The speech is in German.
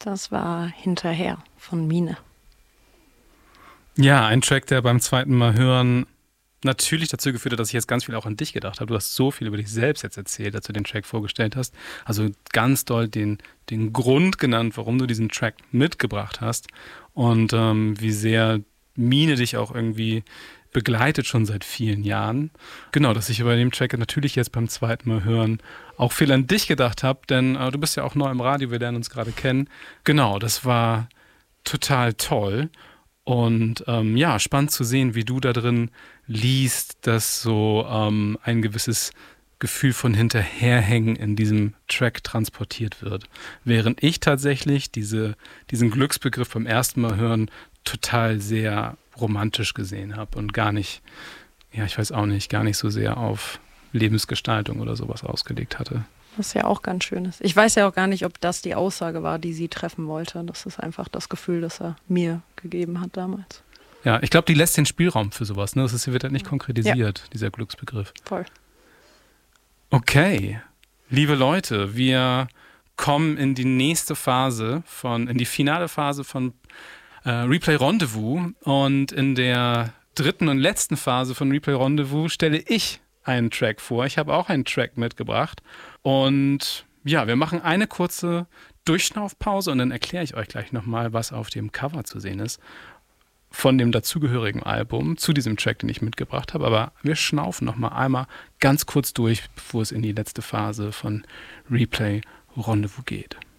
Das war Hinterher von Mine. Ja, ein Track, der beim zweiten Mal hören natürlich dazu geführt hat, dass ich jetzt ganz viel auch an dich gedacht habe. Du hast so viel über dich selbst jetzt erzählt, als du den Track vorgestellt hast. Also ganz doll den Grund genannt, warum du diesen Track mitgebracht hast und wie sehr Mine dich auch irgendwie begleitet schon seit vielen Jahren. Genau, dass ich über den Track natürlich jetzt beim zweiten Mal hören auch viel an dich gedacht habe, denn du bist ja auch neu im Radio, wir lernen uns gerade kennen. Genau, das war total toll. Und ja, spannend zu sehen, wie du da drin liest, dass so ein gewisses Gefühl von Hinterherhängen in diesem Track transportiert wird. Während ich tatsächlich diesen Glücksbegriff beim ersten Mal hören total sehr romantisch gesehen habe und gar nicht, ja, ich weiß auch nicht, gar nicht so sehr auf Lebensgestaltung oder sowas ausgelegt hatte. Was ja auch ganz schön ist. Ich weiß ja auch gar nicht, ob das die Aussage war, die sie treffen wollte. Das ist einfach das Gefühl, das er mir gegeben hat damals. Ja, ich glaube, die lässt den Spielraum für sowas. Ne? Das wird halt nicht konkretisiert, dieser Glücksbegriff. Voll. Okay, liebe Leute, wir kommen in die nächste Phase in die finale Phase von Replay Rendezvous. Und in der dritten und letzten Phase von Replay Rendezvous stelle ich einen Track vor. Ich habe auch einen Track mitgebracht. Und ja, wir machen eine kurze Durchschnaufpause und dann erkläre ich euch gleich nochmal, was auf dem Cover zu sehen ist von dem dazugehörigen Album zu diesem Track, den ich mitgebracht habe. Aber wir schnaufen nochmal einmal ganz kurz durch, bevor es in die letzte Phase von Replay Rendezvous geht.